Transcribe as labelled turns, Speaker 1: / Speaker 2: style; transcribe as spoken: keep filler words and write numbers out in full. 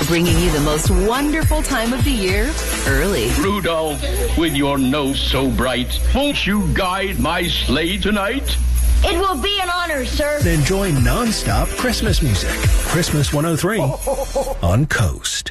Speaker 1: bringing you the most wonderful time of the year early.
Speaker 2: Rudolph, with your nose so bright, won't you guide my sleigh tonight?
Speaker 3: It will be an honor, sir.
Speaker 4: Enjoy non-stop Christmas music. Christmas one oh three on Coast.